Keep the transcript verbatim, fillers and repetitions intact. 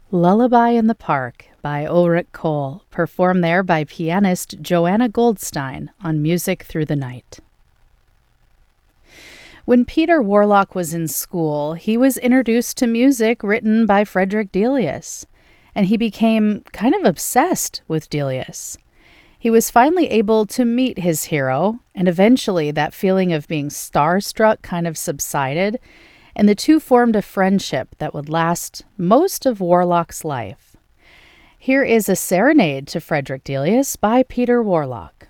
Lullaby in the Park by Ulrich Kohl, performed there by pianist Joanna Goldstein on Music Through the Night. When Peter Warlock was in school, he was introduced to music written by Frederick Delius, and he became kind of obsessed with Delius. He was finally able to meet his hero, and eventually that feeling of being starstruck kind of subsided, and the two formed a friendship that would last most of Warlock's life. Here is a serenade to Frederick Delius by Peter Warlock.